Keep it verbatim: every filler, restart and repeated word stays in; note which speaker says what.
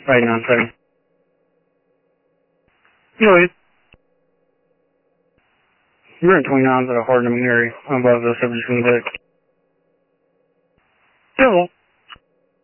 Speaker 1: Right on seven. No, it, you're in twenty-nine at a hard area above the subject in the deck. Civil.